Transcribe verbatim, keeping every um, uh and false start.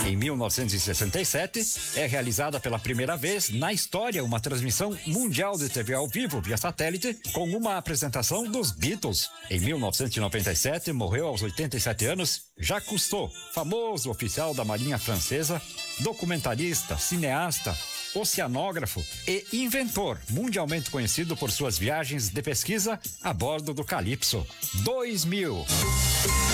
Em mil novecentos e sessenta e sete, é realizada pela primeira vez na história uma transmissão mundial de T V ao vivo via satélite com uma apresentação dos Beatles. Em mil novecentos e noventa e sete, morreu aos oitenta e sete anos Jacques Cousteau, famoso oficial da Marinha Francesa, documentarista, cineasta, oceanógrafo e inventor, mundialmente conhecido por suas viagens de pesquisa a bordo do Calypso. dois mil.